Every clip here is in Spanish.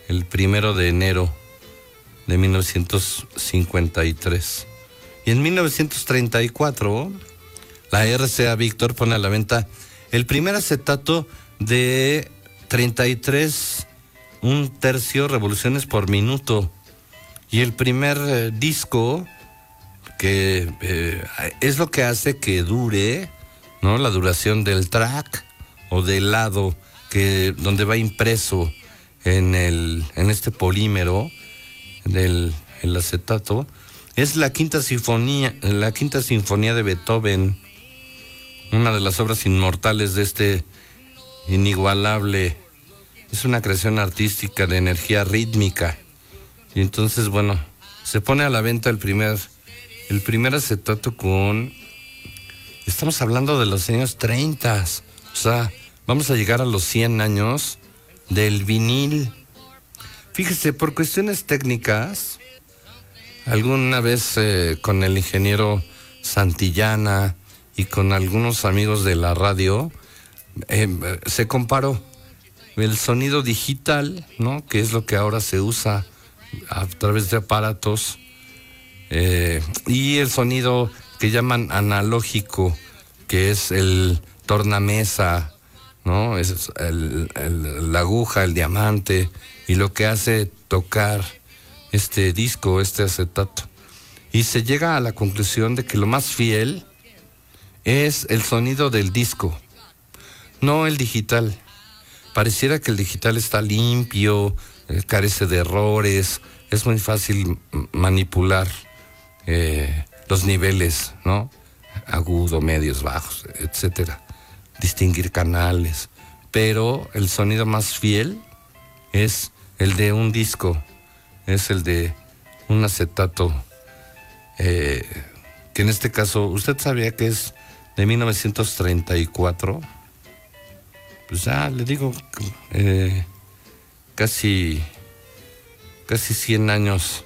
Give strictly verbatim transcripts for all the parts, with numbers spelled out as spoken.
el primero de enero de mil novecientos cincuenta y tres. Y en mil novecientos treinta y cuatro, la R C A Victor pone a la venta el primer acetato de treinta y tres, un tercio revoluciones por minuto. Y el primer eh, disco que eh, es lo que hace que dure, ¿no? La duración del track o del lado que donde va impreso en el en este polímero del el acetato, es la quinta sinfonía, la quinta sinfonía de Beethoven, una de las obras inmortales de este inigualable. Es una creación artística de energía rítmica. Y entonces, bueno, se pone a la venta el primer el primer acetato con, estamos hablando de los años treinta, o sea, vamos a llegar a los cien años del vinil. Fíjese, por cuestiones técnicas, alguna vez eh, con el ingeniero Santillana y con algunos amigos de la radio, eh, se comparó el sonido digital, ¿no? Que es lo que ahora se usa a través de aparatos, eh, y el sonido que llaman analógico, que es el tornamesa, ¿no? Es el, el, la aguja, el diamante, y lo que hace tocar este disco, este acetato. Y se llega a la conclusión de que lo más fiel es el sonido del disco, no el digital. Pareciera que el digital está limpio, eh, carece de errores, es muy fácil manipular eh, los niveles, ¿no? Agudo, medios, bajos, etcétera. Distinguir canales. Pero el sonido más fiel es el de un disco, es el de un acetato, eh, que en este caso, ¿usted sabía que es de mil novecientos treinta y cuatro? Pues ya le digo, eh, casi, casi cien años.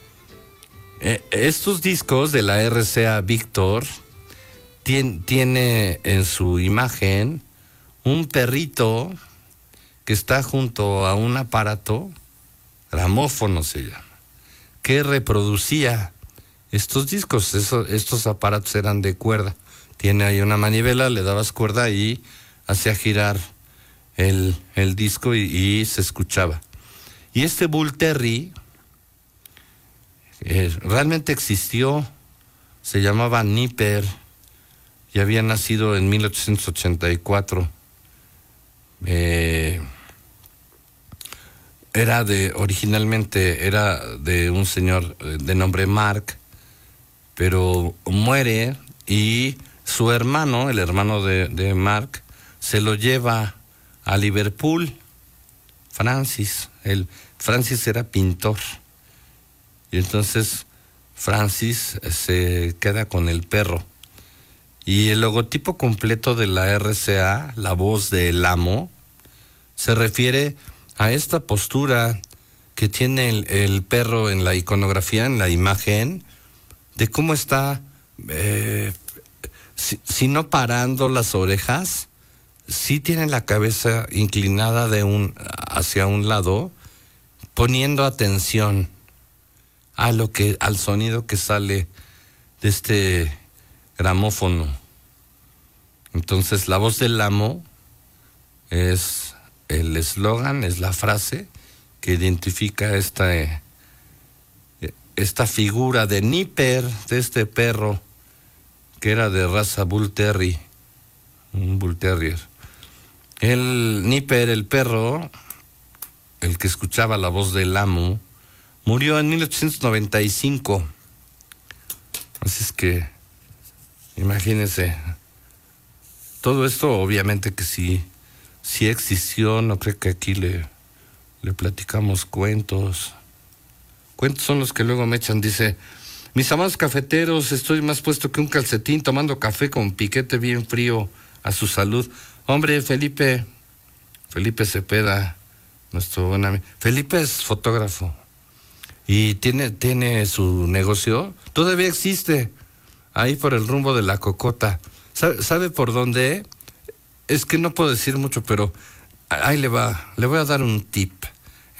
Eh, estos discos de la R C A Victor tien, tiene en su imagen un perrito que está junto a un aparato, gramófono se llama, que reproducía estos discos. Eso, estos aparatos eran de cuerda. Tiene ahí una manivela, le dabas cuerda y hacía girar el, el disco y, y se escuchaba. Y este Bull Terry eh, realmente existió, se llamaba Nipper y había nacido en mil ochocientos ochenta y cuatro. Eh, era de, originalmente era de un señor de nombre Mark, pero muere y su hermano, el hermano de, de Mark, se lo lleva a Liverpool, Francis. El, Francis era pintor. Y entonces Francis se queda con el perro. Y el logotipo completo de la R C A, la voz del amo, se refiere a esta postura que tiene el, el perro en la iconografía, en la imagen, de cómo está, eh, si, si no parando las orejas, sí tiene la cabeza inclinada de un hacia un lado, poniendo atención a lo que, al sonido que sale de este gramófono. Entonces, la voz del amo es el eslogan, es la frase que identifica esta, eh, esta figura de Nipper, de este perro que era de raza Bull Terry, un Bull Terrier. El Nipper, el perro, el que escuchaba la voz del amo, murió en mil ochocientos noventa y cinco. Así es que, imagínense, todo esto obviamente que sí, sí existió. No creo que aquí le, le platicamos cuentos. Cuentos son los que luego me echan, dice: mis amados cafeteros, estoy más puesto que un calcetín tomando café con piquete bien frío, a su salud. Hombre, Felipe, Felipe Cepeda, nuestro buen amigo. Felipe es fotógrafo y tiene, tiene su negocio, todavía existe, ahí por el rumbo de la Cocota. ¿Sabe, sabe por dónde? Es que no puedo decir mucho, pero ahí le va, le voy a dar un tip.